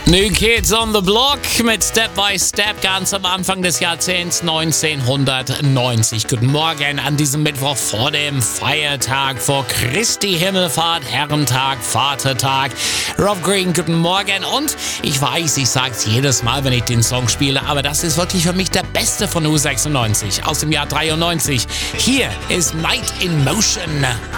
New Kids on the Block mit Step by Step ganz am Anfang des Jahrzehnts 1990. Guten Morgen an diesem Mittwoch vor dem Feiertag, vor Christi Himmelfahrt, Herrentag, Vatertag. Rob Green, guten Morgen. Und ich weiß, ich sag's jedes Mal, wenn ich den Song spiele, aber das ist wirklich für mich der beste von U96 aus dem Jahr 93. Hier ist Night in Motion.